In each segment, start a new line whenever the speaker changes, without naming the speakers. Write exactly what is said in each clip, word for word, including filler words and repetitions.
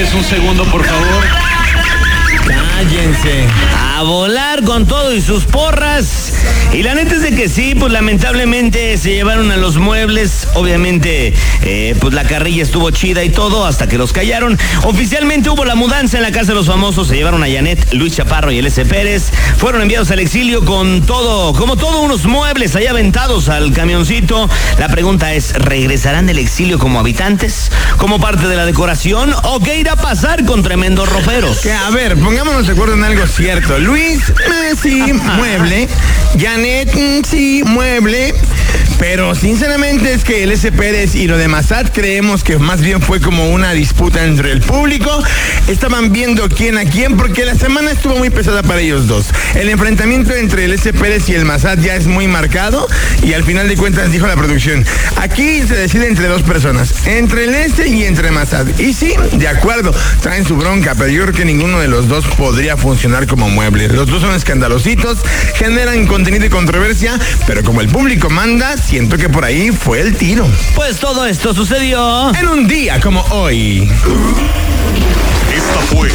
Ulises, un segundo, por favor.
Cállense.
A volar con todo y sus porras. Y la neta es de que sí, pues lamentablemente se llevaron a los muebles. Obviamente, eh, pues la carrilla estuvo chida y todo hasta que los callaron. Oficialmente hubo la mudanza en la casa de los famosos. Se llevaron a Janet, Luis Chaparro y el S. Pérez. Fueron enviados al exilio con todo, como todos unos muebles ahí aventados al camioncito. La pregunta es, ¿regresarán del exilio como habitantes? ¿Como parte de la decoración? ¿O qué irá a pasar con tremendos roperos?
Que, a ver, pongámonos de acuerdo en algo cierto. Luis, eh, sí, mueble. Janet, mm, sí, mueble. Pero sinceramente es que el S. Pérez y lo de Massad creemos que más bien fue como una disputa entre el público. Estaban viendo quién a quién porque la semana estuvo muy pesada para ellos dos. El enfrentamiento entre el S. Pérez y el Massad ya es muy marcado y al final de cuentas dijo la producción, aquí se decide entre dos personas, entre el S y entre Massad. Y sí, de acuerdo, traen su bronca, pero yo creo que ninguno de los dos podría funcionar como mueble. Los dos son escandalositos, generan contenido y controversia, pero como el público manda, siento que por ahí fue el tiro.
Pues todo esto sucedió
en un día como hoy.
Esta fue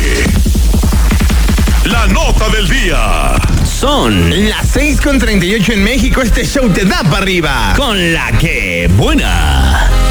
la nota del día.
Son
las seis con treinta y ocho en México. Este show te da para arriba.
Con la que buena.